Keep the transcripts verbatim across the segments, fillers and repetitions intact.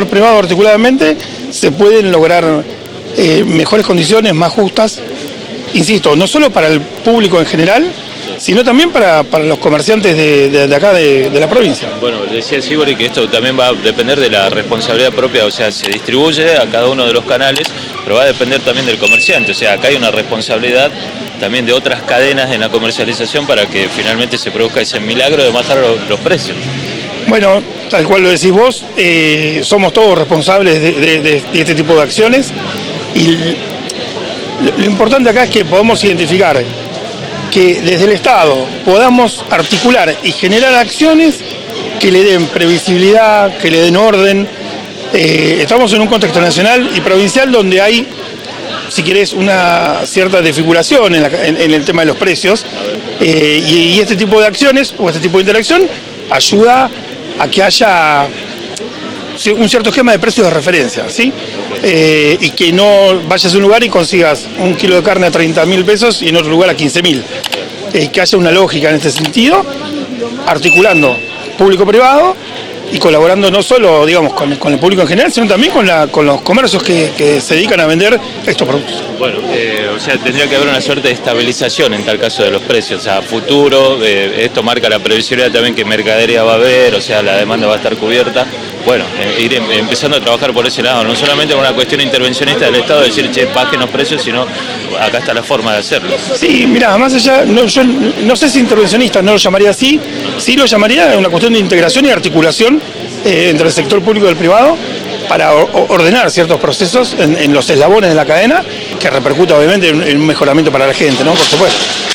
privado articuladamente se pueden lograr eh, mejores condiciones, más justas, insisto, no solo para el público en general, sino también para, para los comerciantes de, de, de acá de, de la provincia. Bueno, decía Sibori que esto también va a depender de la responsabilidad propia, o sea, se distribuye a cada uno de los canales, pero va a depender también del comerciante, o sea, acá hay una responsabilidad también de otras cadenas en la comercialización para que finalmente se produzca ese milagro de bajar los, los precios. Bueno, tal cual lo decís vos, eh, somos todos responsables de, de, de, de este tipo de acciones y lo, lo importante acá es que podamos identificar que desde el Estado podamos articular y generar acciones que le den previsibilidad, que le den orden. Eh, estamos en un contexto nacional y provincial donde hay, si querés, una cierta desfiguración en, la, en, en el tema de los precios eh, y, y este tipo de acciones o este tipo de interacción ayuda a que haya un cierto esquema de precios de referencia, ¿sí? Eh, y que no vayas a un lugar y consigas un kilo de carne a treinta mil pesos y en otro lugar a quince mil. Eh, que haya una lógica en este sentido, articulando público-privado y colaborando no solo, digamos, con, con el público en general, sino también con, la, con los comercios que, que se dedican a vender estos productos. Bueno, eh, o sea, tendría que haber una suerte de estabilización en tal caso de los precios, o sea, futuro, eh, esto marca la previsibilidad también que mercadería va a haber, o sea, la demanda va a estar cubierta. Bueno, eh, ir em, empezando a trabajar por ese lado, no solamente con una cuestión intervencionista del Estado, de decir, che, bajen los precios, sino acá está la forma de hacerlo. Sí, mira, más allá, no, yo no sé si intervencionista no lo llamaría así, sí lo llamaría una cuestión de integración y articulación eh, entre el sector público y el privado para ordenar ciertos procesos en, en los eslabones de la cadena, que repercuta obviamente en, en un mejoramiento para la gente, ¿no? Por supuesto.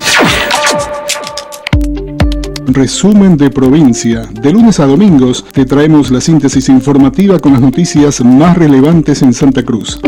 Resumen de provincia. De lunes a domingos te traemos la síntesis informativa con las noticias más relevantes en Santa Cruz.